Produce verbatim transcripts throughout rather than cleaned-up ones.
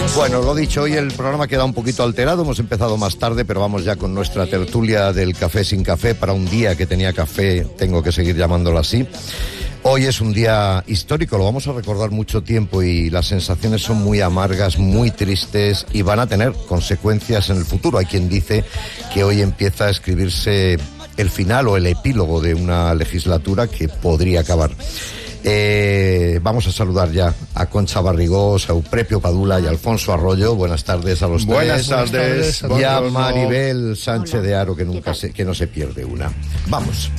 Bueno, lo dicho, hoy el programa queda un poquito alterado, hemos empezado más tarde, pero vamos ya con nuestra tertulia del café sin café. Para un día que tenía café, tengo que seguir llamándolo así. Hoy es un día histórico, lo vamos a recordar mucho tiempo y las sensaciones son muy amargas, muy tristes y van a tener consecuencias en el futuro. Hay quien dice que hoy empieza a escribirse el final o el epílogo de una legislatura que podría acabar. Eh, vamos a saludar ya a Concha Barrigós, a Euprepio Padula y a Alfonso Arroyo. Buenas tardes a los Buenas tres. tardes. Y a Maribel Sánchez de Haro, que nunca se, que no se pierde una. Vamos.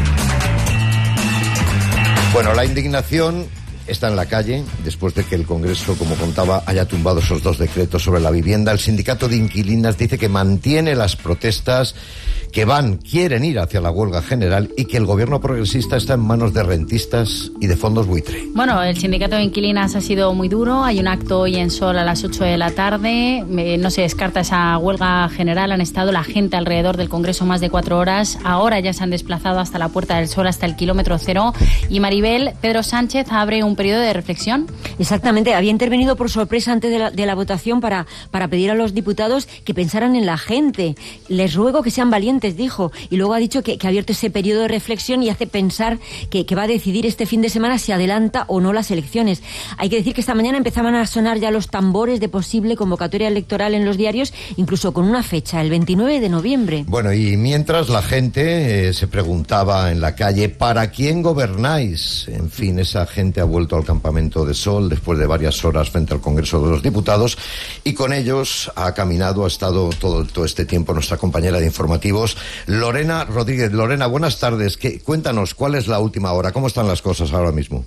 Bueno, la indignación está en la calle después de que el Congreso, como contaba, haya tumbado esos dos decretos sobre la vivienda. El sindicato de inquilinas dice que mantiene las protestas, que van, quieren ir hacia la huelga general y que el gobierno progresista está en manos de rentistas y de fondos buitre. Bueno, el sindicato de inquilinas ha sido muy duro. Hay un acto hoy en Sol a las ocho de la tarde. No se descarta esa huelga general. Han estado la gente alrededor del Congreso más de cuatro horas. Ahora ya se han desplazado hasta la Puerta del Sol, hasta el kilómetro cero. Y Maribel, Pedro Sánchez abre un periodo de reflexión. Exactamente. Había intervenido por sorpresa antes de la, de la votación para, para pedir a los diputados que pensaran en la gente. Les ruego que sean valientes, dijo, y luego ha dicho que, que ha abierto ese periodo de reflexión y hace pensar que, que va a decidir este fin de semana si adelanta o no las elecciones. Hay que decir que esta mañana empezaban a sonar ya los tambores de posible convocatoria electoral en los diarios, incluso con una fecha, el veintinueve de noviembre. Bueno, y mientras la gente eh, se preguntaba en la calle, ¿para quién gobernáis? En fin, esa gente ha vuelto al campamento de Sol después de varias horas frente al Congreso de los Diputados y con ellos ha caminado, ha estado todo, todo este tiempo nuestra compañera de informativos, Lorena Rodríguez. Lorena, buenas tardes. ¿Qué, cuéntanos, ¿cuál es la última hora? ¿Cómo están las cosas ahora mismo?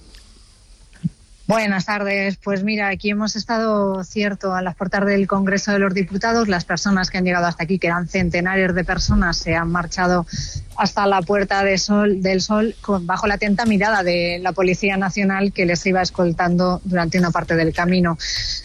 Buenas tardes. Pues mira, aquí hemos estado, cierto, a las puertas del Congreso de los Diputados. Las personas que han llegado hasta aquí, que eran centenares de personas, se han marchado hasta la Puerta de Sol, del Sol con, bajo la atenta mirada de la Policía Nacional, que les iba escoltando durante una parte del camino.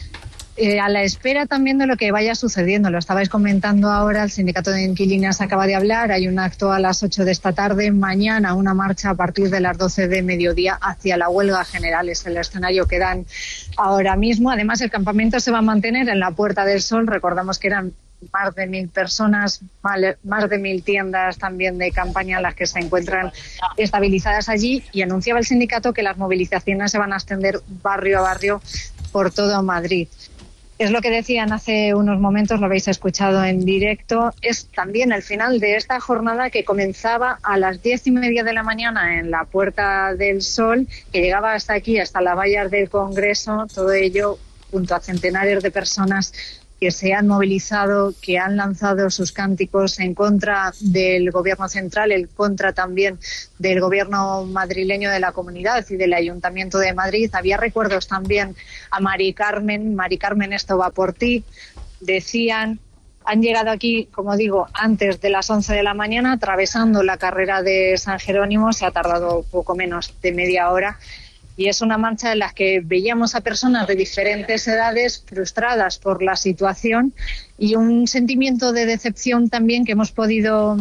Eh, a la espera también de lo que vaya sucediendo. Lo estabais comentando ahora, el sindicato de inquilinas acaba de hablar, hay un acto a las ocho de esta tarde, mañana una marcha a partir de las doce de mediodía hacia la huelga general, es el escenario que dan ahora mismo. Además, el campamento se va a mantener en la Puerta del Sol, recordamos que eran más de mil personas, más de mil tiendas también de campaña las que se encuentran estabilizadas allí, y anunciaba el sindicato que las movilizaciones se van a extender barrio a barrio por todo Madrid. Es lo que decían hace unos momentos, lo habéis escuchado en directo, es también el final de esta jornada que comenzaba a las diez y media de la mañana en la Puerta del Sol, que llegaba hasta aquí, hasta las vallas del Congreso, todo ello junto a centenares de personas que se han movilizado, que han lanzado sus cánticos en contra del gobierno central, en contra también del gobierno madrileño, de la comunidad y del Ayuntamiento de Madrid. Había recuerdos también a Mari Carmen, Mari Carmen, esto va por ti. Decían, han llegado aquí, como digo, antes de las once de la mañana, atravesando la carrera de San Jerónimo, se ha tardado poco menos de media hora. Y es una marcha en la que veíamos a personas de diferentes edades frustradas por la situación y un sentimiento de decepción también que hemos podido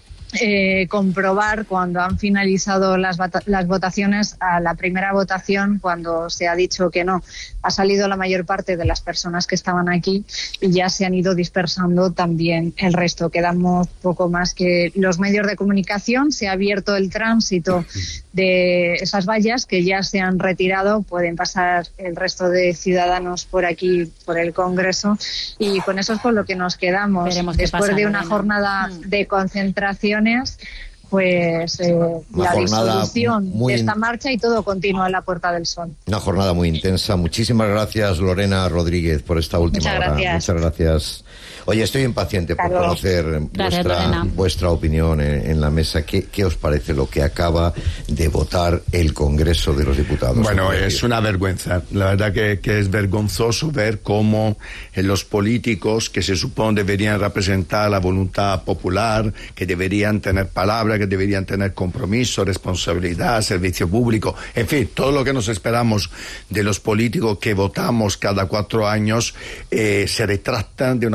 eh, comprobar cuando han finalizado las, las votaciones. A la primera votación, cuando se ha dicho que no, ha salido la mayor parte de las personas que estaban aquí y ya se han ido dispersando también el resto. Quedamos poco más que los medios de comunicación. Se ha abierto el tránsito de esas vallas que ya se han retirado. Pueden pasar el resto de ciudadanos por aquí, por el Congreso, y con eso es con lo que nos quedamos. Veremos después pasa, de una Lorena. jornada Mm. de concentraciones, pues eh, la disolución muy de esta in... marcha y todo continúa en la Puerta del Sol. Una jornada muy intensa. Muchísimas gracias, Lorena Rodríguez, por esta última Muchas hora. gracias. Muchas gracias. Oye, estoy impaciente por Carlos. conocer Gracias, vuestra, Lorena. vuestra opinión en, en la mesa. ¿Qué, ¿Qué os parece lo que acaba de votar el Congreso de los Diputados? Bueno, es una vergüenza. La verdad que, que es vergonzoso ver cómo eh, los políticos que se supone deberían representar la voluntad popular, que deberían tener palabra, que deberían tener compromiso, responsabilidad, servicio público, en fin, todo lo que nos esperamos de los políticos que votamos cada cuatro años, eh, se retractan de una forma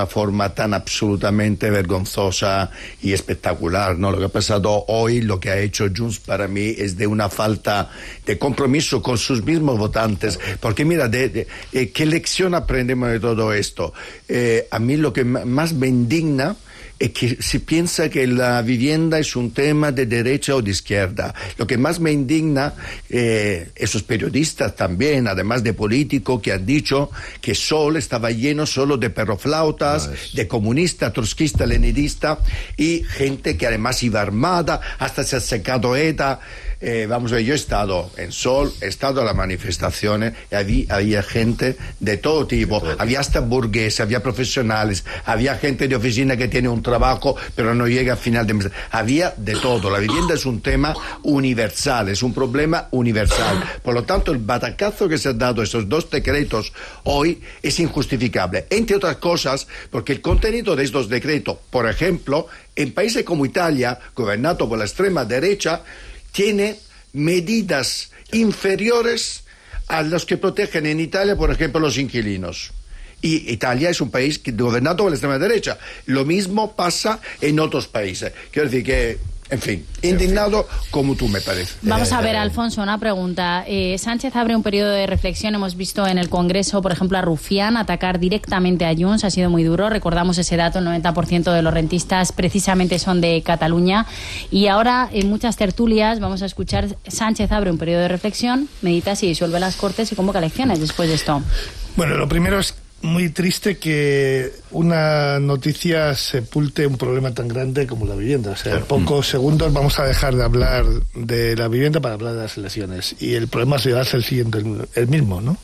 forma tan absolutamente vergonzosa y espectacular, ¿no? Lo que ha pasado hoy, lo que ha hecho Junts para mí es de una falta de compromiso con sus mismos votantes, porque mira, de, de, eh, ¿qué lección aprendemos de todo esto? Eh, a mí lo que más me indigna es que se piensa que la vivienda es un tema de derecha o de izquierda. Lo que más me indigna, eh, esos periodistas también, además de políticos, que han dicho que Sol estaba lleno solo de perroflautas, nice. de comunistas, trotskistas, leninistas, y gente que además iba armada, hasta se ha secado ETA. Eh, vamos a ver, yo he estado en Sol, he estado en las manifestaciones, y había, había gente de todo tipo, todo había hasta burgueses, había profesionales, había gente de oficina que tiene un trabajo pero no llega a final de mes, había de todo. La vivienda es un tema universal, es un problema universal, por lo tanto el batacazo que se han dado esos dos decretos hoy es injustificable, entre otras cosas porque el contenido de estos decretos, por ejemplo, en países como Italia, gobernado por la extrema derecha, tiene medidas inferiores a los que protegen en Italia, por ejemplo, los inquilinos. Y Italia es un país que, gobernado por la extrema derecha. Lo mismo pasa en otros países. Quiero decir que, en fin, indignado como tú, me parece. Vamos a ver, Alfonso, una pregunta. Eh, Sánchez abre un periodo de reflexión. Hemos visto en el Congreso, por ejemplo, a Rufián atacar directamente a Junts. Ha sido muy duro. Recordamos ese dato, el noventa por ciento de los rentistas precisamente son de Cataluña. Y ahora, en muchas tertulias, vamos a escuchar, Sánchez abre un periodo de reflexión, medita si disuelve las Cortes y convoca elecciones después de esto. Bueno, lo primero es muy triste que una noticia sepulte un problema tan grande como la vivienda. O sea, en pocos segundos vamos a dejar de hablar de la vivienda para hablar de las elecciones. Y el problema se va a ser el siguiente, el, el mismo, ¿no?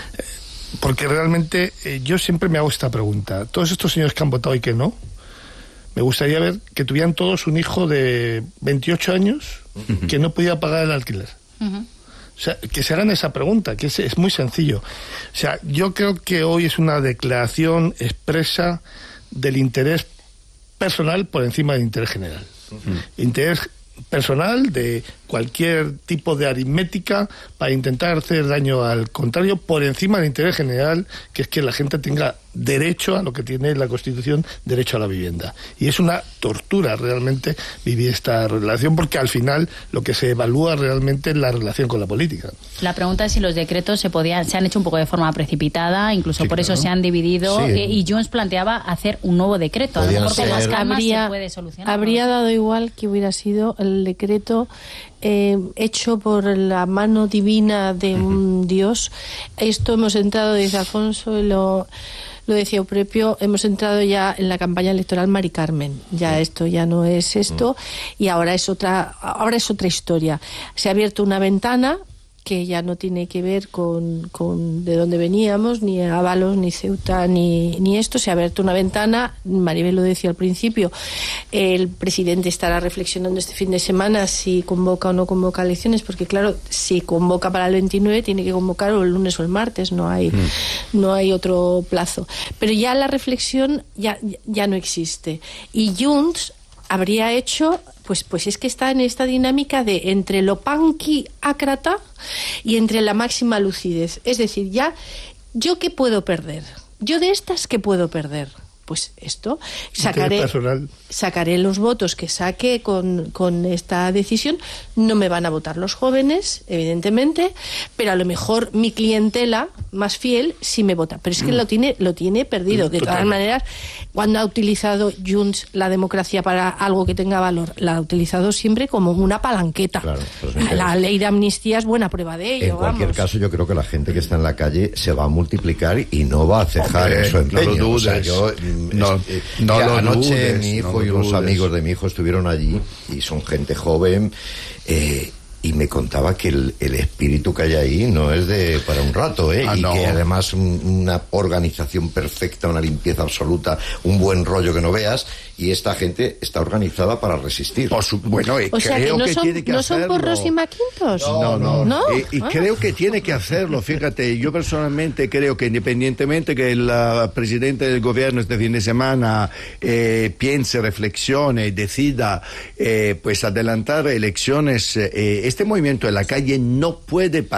Porque realmente eh, yo siempre me hago esta pregunta. Todos estos señores que han votado y que no, me gustaría ver que tuvieran todos un hijo de veintiocho años uh-huh. que no podía pagar el alquiler. Uh-huh. O sea, que se hagan esa pregunta, que es, es muy sencillo. O sea, yo creo que hoy es una declaración expresa del interés personal por encima del interés general. Uh-huh. Interés personal de cualquier tipo de aritmética para intentar hacer daño al contrario por encima del interés general, que es que la gente tenga derecho a lo que tiene la Constitución, derecho a la vivienda. Y es una tortura realmente vivir esta relación, porque al final lo que se evalúa realmente es la relación con la política. La pregunta es si los decretos se podían, se han hecho un poco de forma precipitada, incluso sí, por claro. eso se han dividido, sí. eh, y Junts planteaba hacer un nuevo decreto. Podían a lo mejor con las calmas habría, se puede solucionar. Habría dado igual que hubiera sido el decreto Eh, hecho por la mano divina de un Dios. Esto hemos entrado, dice Alfonso, y lo, lo decía propio, hemos entrado ya en la campaña electoral Mari Carmen. Ya esto ya no es esto, y ahora es otra, ahora es otra historia. Se ha abierto una ventana que ya no tiene que ver con, con de dónde veníamos, ni Ábalos, ni Ceuta, ni, ni esto. Se ha abierto una ventana, Maribel lo decía al principio, el presidente estará reflexionando este fin de semana si convoca o no convoca elecciones, porque claro, si convoca para el veintinueve tiene que convocar o el lunes o el martes, no hay, mm. no hay otro plazo. Pero ya la reflexión ya, ya no existe. Y Junts habría hecho, pues, pues es que está en esta dinámica de entre lo panquiácrata y entre la máxima lucidez. Es decir, ya, ¿yo qué puedo perder? ¿Yo de estas qué puedo perder? Pues esto, sacaré, sacaré los votos que saque con, con esta decisión. No me van a votar los jóvenes, evidentemente, pero a lo mejor mi clientela más fiel sí me vota. Pero es que mm. lo tiene lo tiene perdido. De todas maneras, cuando ha utilizado Junts la democracia para algo que tenga valor, la ha utilizado siempre como una palanqueta. Claro, pues la ley de amnistía es buena prueba de ello. En cualquier vamos. caso, yo creo que la gente que está en la calle se va a multiplicar y no va a cejar en su empeño. No lo o sea, yo, No, eh, no mira, lo anoche dudes, mi hijo no y unos dudes. amigos de mi hijo estuvieron allí y son gente joven eh, y me contaba que el, el espíritu que hay ahí no es de para un rato, ¿eh? Ah, y no. que además un, una organización perfecta, una limpieza absoluta, un buen rollo que no veas, y esta gente está organizada para resistir. Por su, bueno, eh, o sea, creo que no que son, tiene que ¿no hacerlo. son porros y maquintos? No, no, no. Y, y ah. creo que tiene que hacerlo, fíjate, yo personalmente creo que independientemente que el uh, presidente del gobierno este fin de semana eh, piense, reflexione y decida eh, pues adelantar elecciones, eh, este movimiento en la calle no puede parar.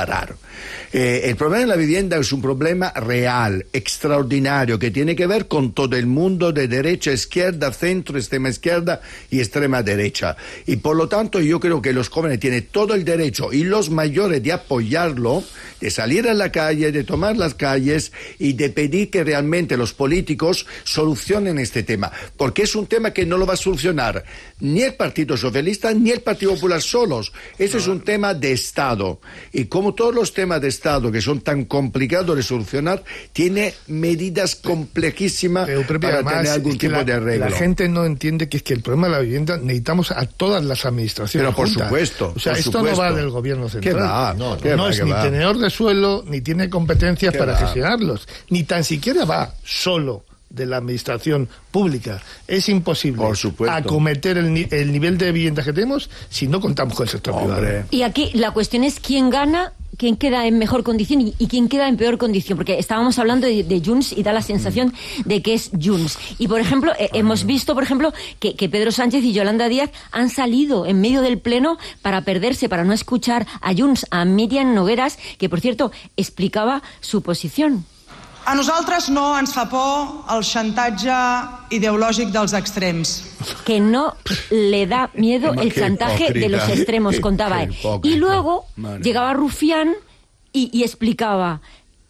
Eh, el problema de la vivienda es un problema real, extraordinario, que tiene que ver con todo el mundo de derecha, izquierda, centro, extrema izquierda y extrema derecha. Y por lo tanto yo creo que los jóvenes tienen todo el derecho y los mayores de apoyarlo, de salir a la calle, de tomar las calles y de pedir que realmente los políticos solucionen este tema, porque es un tema que no lo va a solucionar ni el Partido Socialista ni el Partido Popular solos. Ese es un tema de Estado, y como todos los temas de Estado que son tan complicados de solucionar, tiene medidas complejísimas para además, tener algún es que tipo la, de arreglo. La gente no entiende que es que el problema de la vivienda necesitamos a todas las administraciones. Pero por juntas. supuesto, o sea, por esto supuesto. no va del gobierno central. ¿Qué va? No, ¿Qué no va, es qué ni va? tenedor de suelo, ni tiene competencias ¿Qué para va? gestionarlos, ni tan siquiera va solo de la administración pública. Es imposible Por supuesto. acometer el, ni- el nivel de vivienda que tenemos si no contamos con el sector Hombre. privado. Y aquí la cuestión es quién gana, quién queda en mejor condición y, y quién queda en peor condición, porque estábamos hablando de, de Junts y da la sensación de que es Junts. Y, por ejemplo, eh, hemos visto, por ejemplo, que, que Pedro Sánchez y Yolanda Díaz han salido en medio del pleno para perderse, para no escuchar a Junts, a Míriam Nogueras, que, por cierto, explicaba su posición. A nosaltres no ens fa por el xantatge ideològic dels extrems. Que no le da miedo el Qué chantaje hipócrita. de los extremos, Qué contaba él. hipócrita. Y luego Madre. llegaba Rufián y, y explicaba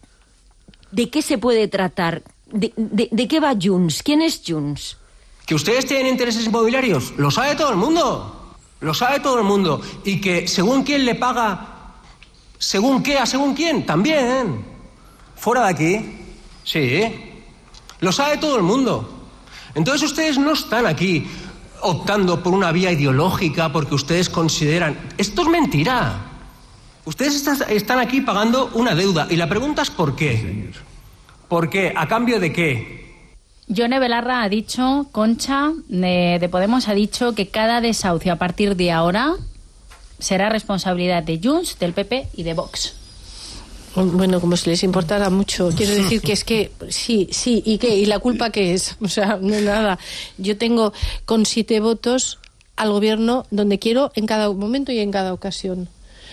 de qué se puede tratar, de, de, de qué va Junts, quién es Junts. Que ustedes tienen intereses inmobiliarios, lo sabe todo el mundo. Lo sabe todo el mundo. Y que según quién le paga, según qué, a según quién, también. Fuera de aquí, sí. Lo sabe todo el mundo. Entonces ustedes no están aquí optando por una vía ideológica porque ustedes consideran... Esto es mentira. Ustedes está- están aquí pagando una deuda. Y la pregunta es ¿por qué? ¿Por qué? ¿A cambio de qué? Yone Belarra ha dicho, Concha, de, de Podemos, ha dicho que cada desahucio a partir de ahora será responsabilidad de Junts, del P P y de Vox. Bueno, como si les importara mucho. Quiero decir que es que sí, sí, ¿y qué? ¿Y la culpa qué es? O sea, no nada. Yo tengo con siete votos al gobierno donde quiero en cada momento y en cada ocasión.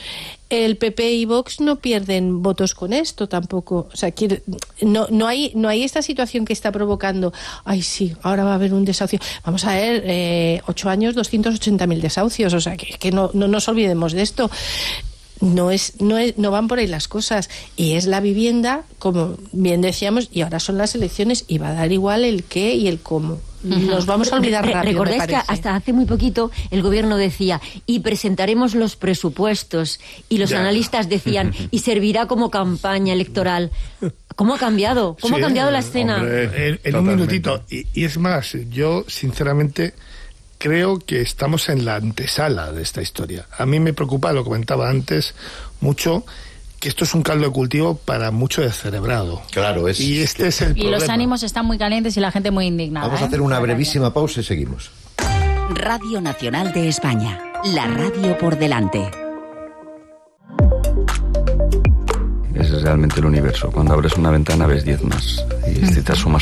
El P P y Vox no pierden votos con esto tampoco. O sea, quiere, no, no hay, no hay esta situación que está provocando. Ay, sí, ahora va a haber un desahucio. Vamos a ver, eh, ocho años, doscientos ochenta mil desahucios. O sea, que, que no, no nos olvidemos de esto. No es, no es, no van por ahí las cosas. Y es la vivienda, como bien decíamos, y ahora son las elecciones y va a dar igual el qué y el cómo. Nos vamos a olvidar Re- rápido, Recordáis me que parece. hasta hace muy poquito el gobierno decía y presentaremos los presupuestos y los Ya. analistas decían y servirá como campaña electoral. ¿Cómo ha cambiado? ¿Cómo Sí, ha cambiado la escena? hombre. En, en un Totalmente. minutito. Y, y es más, yo sinceramente creo que estamos en la antesala de esta historia. A mí me preocupa, lo comentaba antes, mucho que esto es un caldo de cultivo para mucho descerebrado. Claro, es... Y este es el Y problema. los ánimos están muy calientes y la gente muy indignada. Vamos a ¿eh? hacer una brevísima pausa y seguimos. Radio Nacional de España, la radio por delante. Es realmente el universo. Cuando abres una ventana ves diez más. Y si te asomas